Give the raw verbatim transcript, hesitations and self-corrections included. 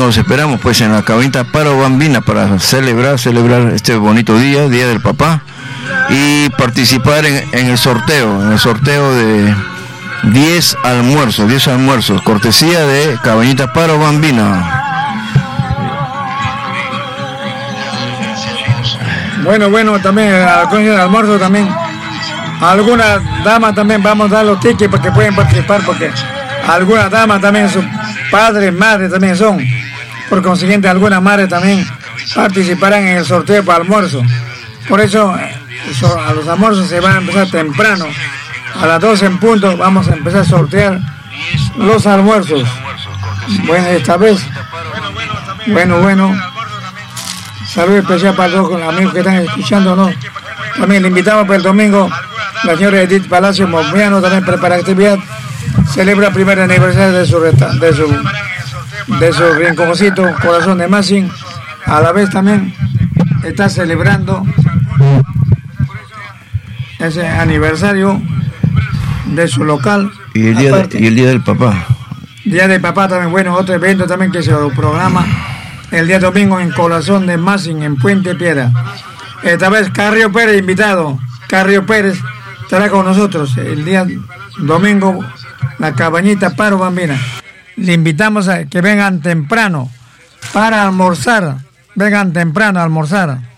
domingo los esperamos pues en la Cabañita Paro Bambina para celebrar, celebrar este bonito día, Día del Papá, y participar en, en el sorteo, en el sorteo de diez almuerzos, diez almuerzos, cortesía de Cabañita Paro Bambina. Bueno, bueno, también al almuerzo también. Algunas damas también vamos a dar los tickets para que puedan participar, porque algunas damas también, sus padres, madres también son. Por consiguiente, algunas madres también participarán en el sorteo para almuerzo. Por eso, eso a los almuerzos se van a empezar temprano. A las doce en punto vamos a empezar a sortear los almuerzos. Bueno, esta vez. Bueno, bueno. Salud especial para todos los amigos que están escuchándonos. También le invitamos para el domingo. La señora Edith Palacio Momiano también prepara actividad. Celebra el primer aniversario de su de su, de su rinconcito, Corazón de Massing. A la vez también está celebrando ese aniversario de su local. Y el día, de, y el día del papá. Día del papá también, bueno, otro evento también que se lo programa el día domingo en Corazón de Massing, en Puente Piedra. Esta vez Carrillo Pérez invitado. Carrillo Pérez estará con nosotros el día domingo, la Cabañita Paro Bambina. Le invitamos a que vengan temprano para almorzar. Vengan temprano a almorzar.